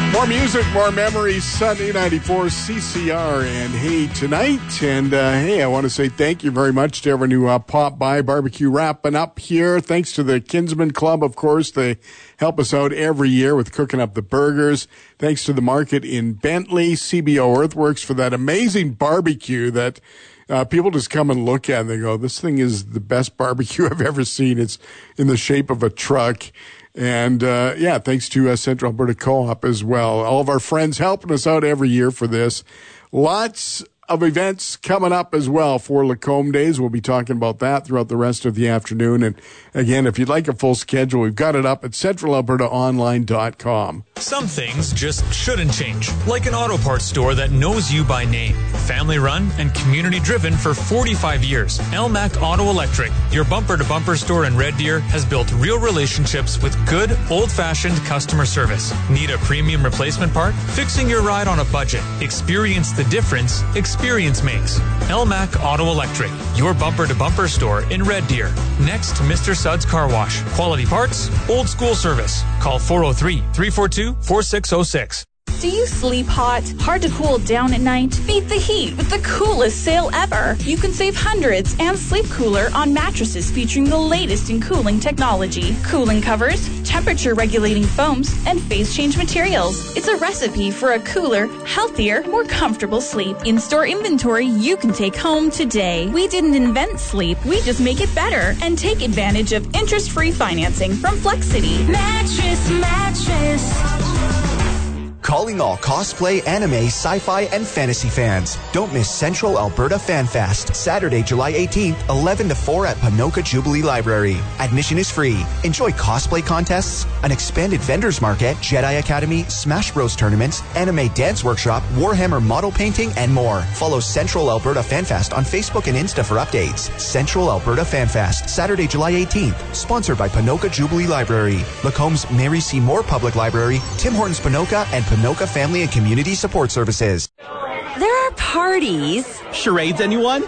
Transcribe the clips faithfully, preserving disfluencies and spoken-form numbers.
More music, more memories, Sunday ninety-four C C R. And hey, tonight, and uh, hey, I want to say thank you very much to everyone who uh, popped by. Barbecue wrapping up here. Thanks to the Kinsman Club, of course. They help us out every year with cooking up the burgers. Thanks to the market in Bentley, C B O Earthworks for that amazing barbecue that uh, people just come and look at and they go, this thing is the best barbecue I've ever seen. It's in the shape of a truck. And, uh, yeah, thanks to uh, Central Alberta Co-op as well. All of our friends helping us out every year for this. Lots of events coming up as well for Lacombe Days. We'll be talking about that throughout the rest of the afternoon. And again, if you'd like a full schedule, we've got it up at central alberta online dot com. Some things just shouldn't change, like an auto parts store that knows you by name. Family run and community driven for forty-five years. L M A C Auto Electric, your bumper-to-bumper store in Red Deer, has built real relationships with good, old-fashioned customer service. Need a premium replacement part? Fixing your ride on a budget. Experience the difference experience makes. L M A C Auto Electric, your bumper-to-bumper store in Red Deer. Next to Mister Suds Car Wash. Quality parts, old school service. Call four oh three, three four two, four six oh six. Do you sleep hot? Hard to cool down at night? Beat the heat with the coolest sale ever. You can save hundreds and sleep cooler on mattresses featuring the latest in cooling technology. Cooling covers, temperature regulating foams, and phase change materials. It's a recipe for a cooler, healthier, more comfortable sleep. In-store inventory you can take home today. We didn't invent sleep, we just make it better. And take advantage of interest-free financing from Flexity. Mattress, mattress. Calling all cosplay, anime, sci-fi, and fantasy fans. Don't miss Central Alberta Fan Fest, Saturday, July eighteenth, eleven to four at Ponoka Jubilee Library. Admission is free. Enjoy cosplay contests, an expanded vendors market, Jedi Academy, Smash Bros tournaments, anime dance workshop, Warhammer model painting, and more. Follow Central Alberta Fan Fest on Facebook and Insta for updates. Central Alberta Fan Fest, Saturday, July eighteenth. Sponsored by Ponoka Jubilee Library, Lacombe's Mary C. Moore Public Library, Tim Hortons Ponoka, and Ponoka Family and Community Support Services. There are parties. Charades, anyone?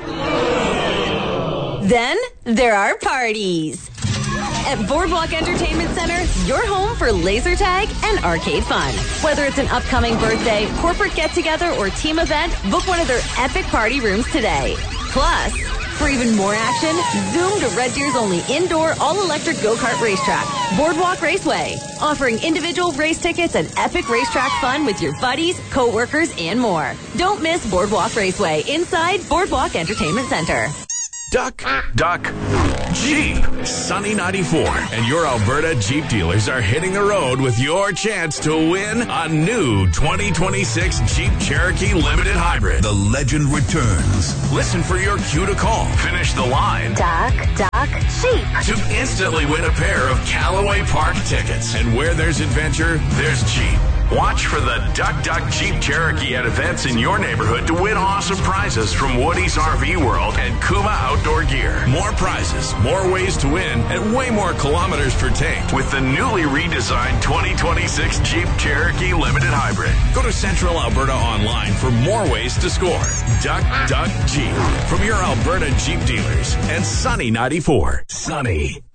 Then there are parties. At Boardwalk Entertainment Center, your home for laser tag and arcade fun. Whether it's an upcoming birthday, corporate get-together, or team event, book one of their epic party rooms today. Plus, for even more action, zoom to Red Deer's only indoor, all-electric go-kart racetrack, Boardwalk Raceway, offering individual race tickets and epic racetrack fun with your buddies, co-workers, and more. Don't miss Boardwalk Raceway inside Boardwalk Entertainment Center. Duck, duck, Jeep. Sunny ninety-four and your Alberta Jeep dealers are hitting the road with your chance to win a new twenty twenty-six Jeep Cherokee Limited Hybrid. The legend returns. Listen for your cue to call. Finish the line. Duck, duck, Jeep. To instantly win a pair of Callaway Park tickets. And where there's adventure, there's Jeep. Watch for the Duck Duck Jeep Cherokee at events in your neighborhood to win awesome prizes from Woody's R V World and Kuma Outdoor Gear. More prizes, more ways to win, and way more kilometers per tank with the newly redesigned twenty twenty-six Jeep Cherokee Limited Hybrid. Go to Central Alberta Online for more ways to score. Duck Duck Jeep from your Alberta Jeep dealers and Sunny ninety-four. Sunny.